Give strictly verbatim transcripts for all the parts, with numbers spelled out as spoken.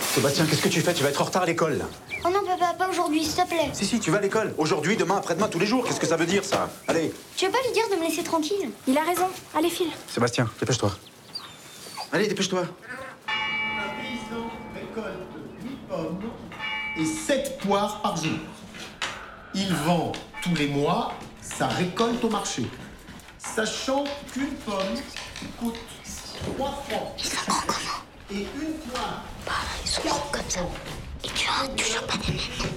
Sébastien, qu'est-ce que tu fais? Tu vas être en retard à l'école, là. Oh non, papa, pas aujourd'hui, s'il te plaît. Si, si, tu vas à l'école. Aujourd'hui, demain, après-demain, tous les jours. Qu'est-ce que ça veut dire, ça? Allez. Tu veux pas lui dire de me laisser tranquille? Il a raison. Allez, file. Sébastien, dépêche-toi. Allez, dépêche-toi. Un paysan récolte huit pommes et sept poires par jour. Il vend tous les mois sa récolte au marché. Sachant qu'une pomme coûte trois francs. Ils sont grands comment? Et une poire. Bah, ils sont grands comme ça. Et tu as toujours pas de même.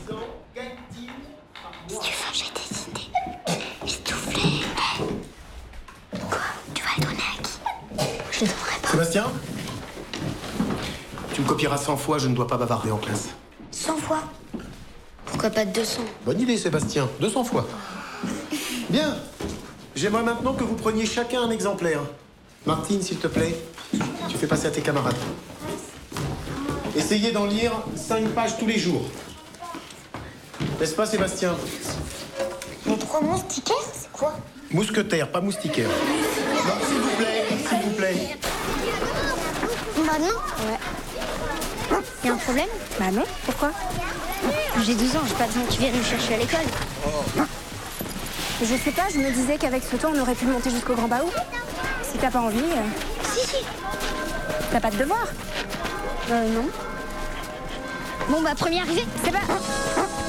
Si tu veux changer tes idées, s'il te plaît. Quoi? Tu vas le donner à qui? Je le donnerai pas. Sébastien, tu me copieras cent fois, je ne dois pas bavarder en classe. Cent fois? Pourquoi pas deux cents? Bonne idée, Sébastien. deux cents fois. Bien. J'aimerais maintenant que vous preniez chacun un exemplaire. Martine, s'il te plaît, tu fais passer à tes camarades. Essayez d'en lire cinq pages tous les jours. N'est-ce pas, Sébastien? Les trois moustiquaires, c'est quoi? Mousquetaire, pas moustiquaire. Non, s'il vous plaît, s'il vous plaît. Bah non. Ouais. Y a un problème? Bah non. Pourquoi? J'ai douze ans, j'ai pas besoin que tu viennes me chercher à l'école. Je sais pas, je me disais qu'avec ce temps, on aurait pu monter jusqu'au Grand Bahut. Si t'as pas envie... euh, Si, si. T'as pas de devoir? Euh, non. Bon, bah, première arrivée. C'est pas...